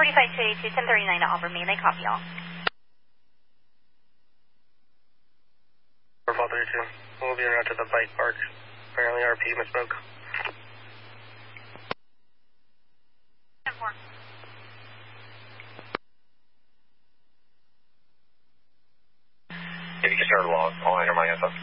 45 to 1039 to Auburn Main. They copy all. 432. We'll be en route to the bike park. Apparently RP misspoke. 10-4. If you can start a log, I'll enter my info.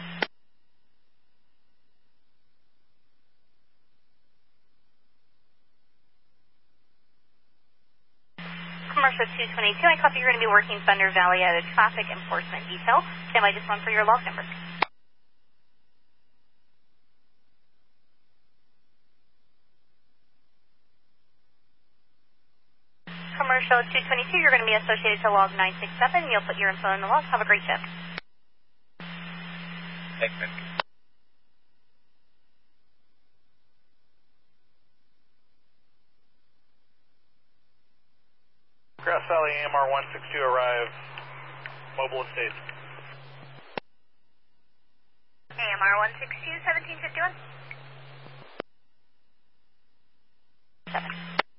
Commercial 222, I copy you're going to be working Thunder Valley at a traffic enforcement detail. Stand by just one for your log number. Commercial 222, you're going to be associated to log 967. You'll put your info in the log. Have a great shift. Thanks, man. Grass Valley AMR 162 arrive. Mobile Estate. AMR 162, 1751. 7.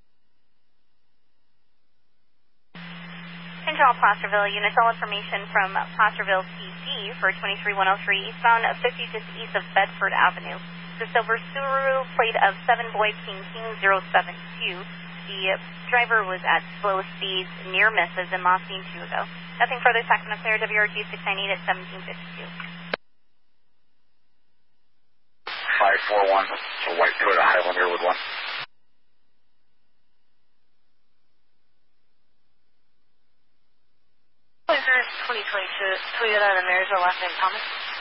Central Placerville units, all information from Placerville PC for 23103 eastbound of 50 just east of Bedford Avenue. The silver Subaru plate of 7 Boy King 072. The driver was at slow speeds, near misses, and lost seen 2 ago. Nothing further, Sacramento clear, WRG 698 at 1752. 541, so White Toyota Highlander with 1. This is 2022 Toyota, the Marysville, last name Thomas.